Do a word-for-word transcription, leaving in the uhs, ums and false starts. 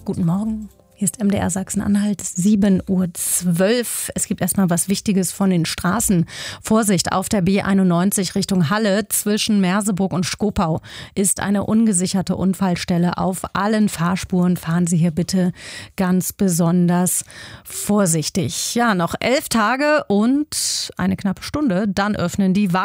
Guten Morgen. Hier ist M D R Sachsen-Anhalt, sieben Uhr zwölf. Es gibt erstmal was Wichtiges von den Straßen. Vorsicht, auf der B einundneunzig Richtung Halle zwischen Merseburg und Skopau ist eine ungesicherte Unfallstelle. Auf allen Fahrspuren fahren Sie hier bitte ganz besonders vorsichtig. Ja, noch elf Tage und eine knappe Stunde, dann öffnen die Wahl.